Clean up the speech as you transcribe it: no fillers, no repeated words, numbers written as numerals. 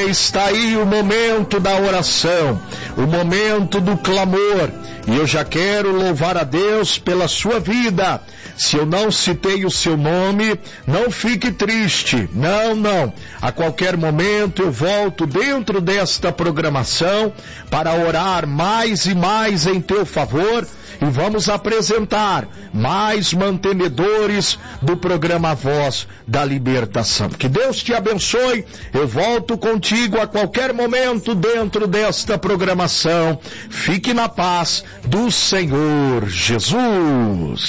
está aí o momento da oração, o momento do clamor, e eu já quero louvar a Deus pela sua vida. Se eu não citei o seu nome, não fique triste, não. A qualquer momento eu volto dentro desta programação para orar mais e mais em teu favor, e vamos apresentar mais mantenedores do programa Voz da Libertação. Que Deus te abençoe. Eu volto contigo a qualquer momento dentro desta programação. Fique na paz do Senhor Jesus.